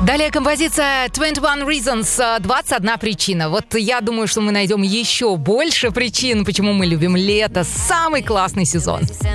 Далее композиция 21 Reasons, 21 причина. Вот я думаю, что мы найдем еще больше причин, почему мы любим лето. Самый классный сезон.